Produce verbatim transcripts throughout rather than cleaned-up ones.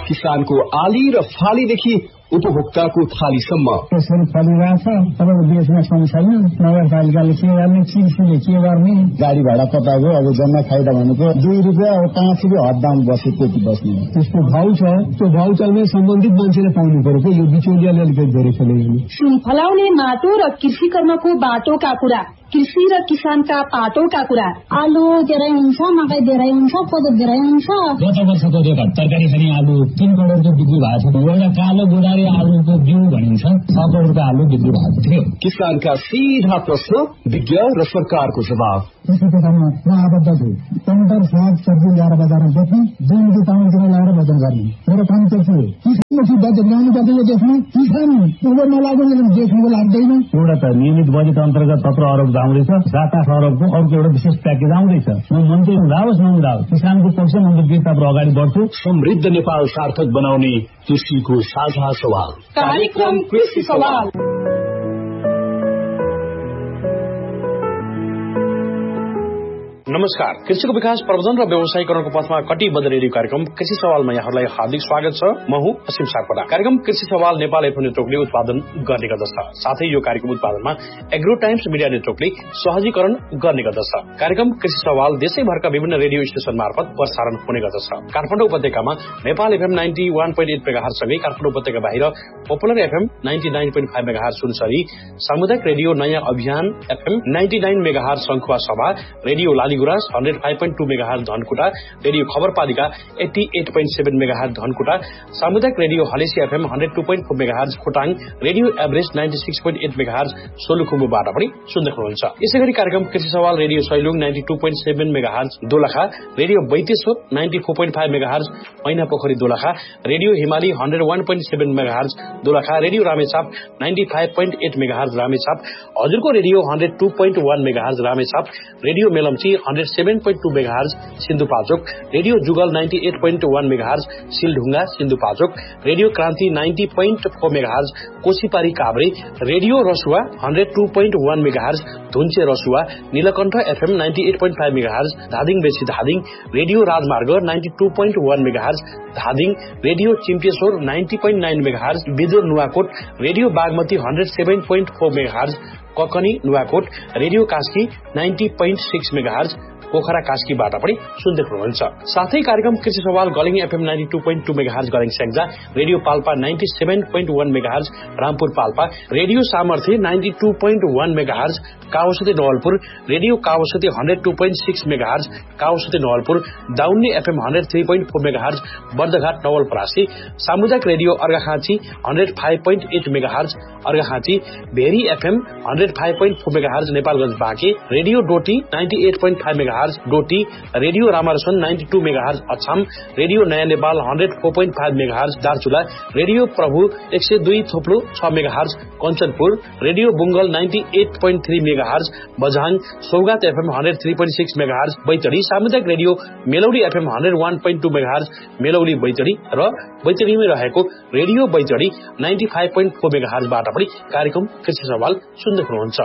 किसानको आली र फालीदेखि उपभोक्ताको थालीसम्म त्यसरी फलिरहेछ। तपाईँको देशमा सम छैन, नगरपालिकाले के गर्ने, कृषिले के गर्ने, गाडी भाडा कताको अब जम्मा फाइदा भनेको दुई रुपियाँ अब पाँच रुपियाँ हददाम बस्यो त्यति बस्ने। त्यसको भाउ छ, त्यो भाउ चाहिँ सम्बन्धित मान्छेले पाउनु पर्यो। यो बिचौलियाले अलिकति धेरै खेल्यो। सुन फलाउने माटो र कृषि कर्मको बाटोका कुरा, कृषि र किसानका पाटोका कुरा। आलु धेरै हुन्छ, मकै धेरै हुन्छ, कोदो धेरै हुन्छ। गत वर्षको रेकर्ड तरकारी खाने आलु तीन करोडको बिक्री भएको छ। एउटा कालो बुढारी आलुको बिउ भनिन्छ, छ करोडको आलु बिक्री भएको थियो। किसानका सीधा प्रश्न, विज्ञ र सरकारको जवाब। कृषि क्षेत्रमा म आबद्ध छु। टमाटर साग सब्जी ल्याएर बजारमा बेच्ने, दुई रुपियाँ पाउन्डतिर ल्याएर वजन गर्ने। मेरो काम के थियो? किसानपछि बजेट ल्याउनु पर्छ। यो देशमा किसान उनीहरू नलाग्ने देशमा लाग्दैन। एउटा त नियमित बजेट अन्तर्गत सत्र अरब आउँदैछ, सात आठ अरबको अर्को एउटा विशेष प्याकेज आउँदैछ। म मन्त्री हुँदा होस् नहुँदा होस् किसानको पक्षमा म विस्तार अगाडि बढ्छु। समृद्ध नेपाल सार्थक बनाउने कृषिको साझा सवाल कार्यक्रम कृषि सवाल। नमस्कार। कृषिको विकास प्रवर्धन र व्यवसायीकरणको पथमा कटिबद्ध रेडियो कार्यक्रम कृषि सवालमा यहाँहरूलाई हार्दिक स्वागत छ। म हुँ असीम सापकोटा। कार्यक्रम कृषि सवाल नेपाल एफएम नेटवर्कले उत्पादन गर्ने गर्दछ। साथै यो कार्यक्रम उत्पादनमा एग्रो टाइम्स मिडिया नेटवर्कले सहजीकरण गर्ने गर्दछ। कार्यक्रम कृषि सवाल देशैभरका विभिन्न रेडियो स्टेशन मार्फत प्रसारण हुने गर्दछ। काठमाडौँ उपत्यकामा Nepal FM ninety one point at megahertz सँगै काठमाडौँ उपत्यका बाहिर popular FM ninety nine point five megahertz Sunsari, सामुदायिक रेडियो नयाँ अभियान एफएम नाइन्टी नाइन मेगाहर्ज सङ्खुवा सभा, radio Laligurans hundred five point two megahertz Dhankuta, radio खबरपालिका eighty at point seven megahertz Dhankuta, सामुदायिक radio Halesi FM hundred two point four megahertz Khotang, radio Everest ninety six point at megahertz सोलुखुम्बुबाट पनि सुन्दै हुनुहुन्छ। यसै गरी कार्यक्रम कृषि सवाल radio Sailung ninety two point seven megahertz Dolakha, radio Baiteshwar ninety four point five megahertz मैना पोखरी दोलखा, रेडियो हिमाली hundred one point seven megahertz Dolakha, radio Ramechhap ninety five point at megahertz Ramechhap, हजुरको radio hundred two point one megahertz Ramechhap, radio Melamchi hundred seven point two megahertz Sindhupalchok, radio Jugal ninety at point one megahertz सिलढुङ्गा Sindhupalchok, radio Kranti ninety point four megahertz कोशीपारी Kavre, radio Rasuwa hundred two point one megahertz धुन्चे Rasuwa, Neelkanth FM ninety at point five megahertz Dhading बेसी Dhading, radio राजमार्ग ninety two point one megahertz Dhading, radio चिम्पेश्वर ninety point nine megahertz Bidur Nuwakot, radio Bagmati hundred seven point four megahertz Kakani Nuwakot, radio Kaski ninety point six megahertz Pokhara कास्कीबाट पनि सुन्दै हुनुहुन्छ। साथै कार्यक्रम कृषि सवाल गलिङ FM ninety two point two megahertz गलिङ Syangja, radio Palpa ninety seven point one megahertz Rampur Palpa, radio सामर्थ्य ninety two point one megahertz काउसती Nawalpur, radio काउसती hundred two point six megahertz काउसती Nawalpur, दाउन्ने FM hundred three point four megahertz Bardaghat Nawalparasi, सामुदायिक radio Arghakhanchi hundred five point at megahertz Arghakhanchi, very FM hundred five point four megahertz Nepalgunj Banke, radio Doti ninety at point five megahertz Doti, radio रामारसन ninety two megahertz Achham, radio नयाँ Nepal hundred four point five megahertz Darchula, radio प्रभु एक सय दुई थोप्लो छ megahertz Kanchanpur, radio बुङ्गल ninety at point three megahertz Bajhang, Saugat FM hundred three point six megahertz Baitadi, सामुदायिक radio मेलौडी FM hundred one point two megahertz मेलौडी Baitadi र बैतडीमै रहेको radio Baitadi ninety five point four मेगाहर्जबाट पनि कार्यक्रम कृषि सवाल सुन्दै हुनुहुन्छ।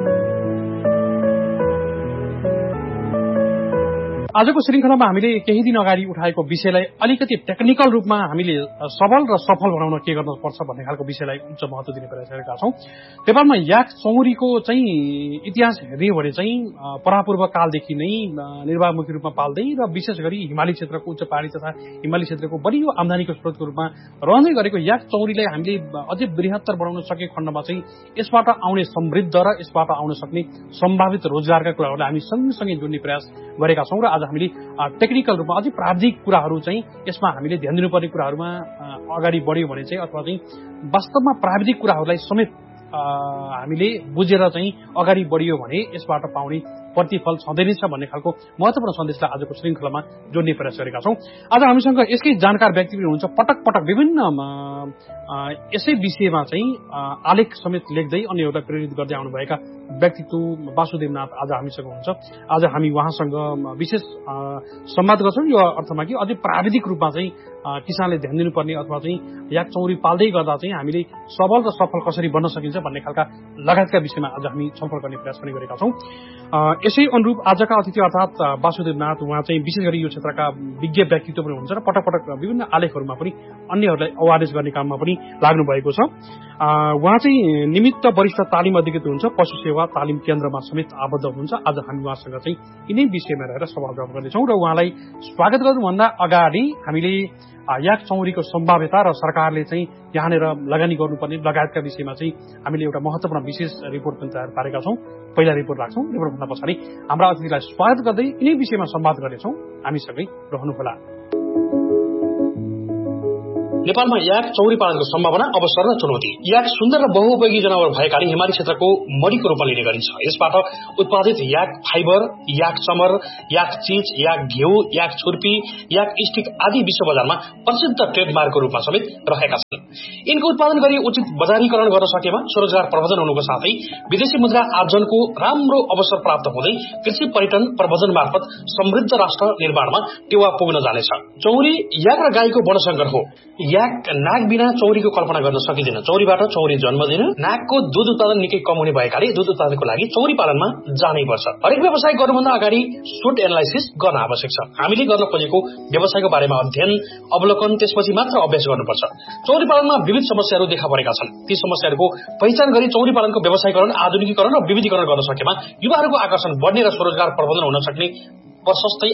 आजको श्रृङ्खलामा हामीले केही दिन अगाडि उठाएको विषयलाई अलिकति टेक्निकल रूपमा हामीले सबल र सफल बनाउन के गर्नुपर्छ भन्ने खालको विषयलाई उच्च महत्व दिने प्रयास गरेका छौं। नेपालमा याक चौरीको चाहिँ इतिहास हेर्ने भने चाहिँ परापूर्व कालदेखि नै निर्वाहमुखी रूपमा पाल्दै र विशेष गरी हिमाली क्षेत्रको उच्च पहाडी तथा हिमाली क्षेत्रको बलियो आम्दानीको स्रोतको रूपमा रहँदै गरेको याक चौरीलाई हामीले अझै बृहत्तर बनाउन सके खण्डमा चाहिँ यसबाट आउने समृद्ध र यसबाट आउन सक्ने सम्भावित रोजगारका कुराहरूलाई हामी सँगसँगै जोड्ने प्रयास गरेका छौं र आज हामीले टेक्निकल रूपमा अझै प्राविधिक कुराहरू चाहिँ यसमा हामीले ध्यान दिनुपर्ने कुराहरूमा अगाडि बढ्यो भने चाहिँ अथवा चाहिँ वास्तवमा प्राविधिक कुराहरूलाई समेत हामीले बुझेर चाहिँ अगाडि बढियो भने यसबाट पाउने प्रतिफल छँदै नै छ भन्ने खालको महत्त्वपूर्ण सन्देशलाई आजको श्रृङ्खलामा जोड्ने प्रयास गरेका छौं। आज हामीसँग यसकै जानकार व्यक्ति पनि हुनुहुन्छ, पटक पटक विभिन्न यसै विषयमा चाहिँ आलेख समेत लेख्दै अन्यहरूलाई प्रेरित गर्दै आउनुभएका व्यक्तित्व वासुदेवनाथ आज हामीसँग हुन्छ। आज हामी उहाँसँग विशेष संवाद गर्छौं यो अर्थमा कि अझै प्राविधिक रूपमा चाहिँ किसानले ध्यान दिनुपर्ने अथवा चाहिँ याक चौरी पाल्दै गर्दा चाहिँ हामीले सबल र सफल कसरी बन्न सकिन्छ भन्ने खालका लगायतका विषयमा आज हामी छलफल गर्ने प्रयास पनि गरेका छौं। यसै अनुरूप आजका अतिथि अर्थात् वासुदेव नाथ, उहाँ चाहिँ विशेष गरी यो क्षेत्रका विज्ञ व्यक्तित्व पनि हुनुहुन्छ र पटक पटक विभिन्न आलेखहरूमा पनि अन्यहरूलाई अवेरनेस गर्ने काममा पनि लाग्नु भएको छ। उहाँ चाहिँ निमित्त वरिष्ठ तालिम अधिकृत हुनुहुन्छ, पशु सेवा तालिम केन्द्रमा समेत आबद्ध हुनुहुन्छ। आज हामी उहाँसँग चाहिँ यिनै विषयमा रहेर सवाल जवाफ गर्नेछौँ र उहाँलाई स्वागत गर्नुभन्दा अगाडि हामीले याक चौरीको सम्भाव्यता र सरकारले चाहिँ यहाँनिर लगानी गर्नुपर्ने लगायतका विषयमा चाहिँ हामीले एउटा महत्त्वपूर्ण विशेष रिपोर्ट पनि तयार पारेका छौँ। पहिला रिपोर्ट राख्छौँ, रिपोर्टभन्दा पछाडि हाम्रा अतिथिलाई स्वागत गर्दै यिनै विषयमा संवाद गर्नेछौँ। हामीसँगै रहनुहोला। नेपालमा याक चौरी पालनको सम्भावना, अवसर र चुनौती। याक सुन्दर र बहुउपयोगी जनावर भएकाले हिमाली क्षेत्रको मडीको रूपमा लिने गरिन्छ। यसबाट उत्पादित याक फाइबर, याक चमर, याक चीज, याक घिउ, याक छुर्पी, याक स्टिक आदि विश्व बजारमा प्रसिद्ध ट्रेडमार्कको रूपमा समेत रहेका छन्। यिनको उत्पादन गरी उचित बजारीकरण गर्न सकेमा स्वरोजगार प्रवर्धन हुनुको साथै विदेशी मुद्रा आर्जनको राम्रो अवसर प्राप्त हुँदै कृषि पर्यटन प्रवर्धन मार्फत समृद्ध राष्ट्र निर्माणमा टेवा पुग्न जानेछ। चौरी याक र गाईको वर्णसंकर हो। याक नाग बिना चौरीको कल्पना गर्न सकिँदैन। चौरीबाट चौरी जन्मदैन। नागको दूध उत्पादन निकै कम हुने भएकाले दूध उत्पादनको लागि चौरी पालनमा जानै पर्छ। हरेक व्यवसाय गर्नुभन्दा अगाडि सोट एनालाइसिस गर्न आवश्यक छ। हामीले गर्न खोजेको व्यवसायको बारेमा अध्ययन, अवलोकन, त्यसपछि मात्र अभ्यास गर्नुपर्छ। चौरी पालनमा विविध समस्याहरू देखा परेका छन्। ती समस्याहरूको पहिचान गरी चौरी पालनको व्यवसायीकरण, आधुनिकीकरण र विविधीकरण गर्न सकेमा युवाहरूको आकर्षण बढ्ने र स्वरोजगार प्रबन्धन हुन सक्ने प्रशस्तै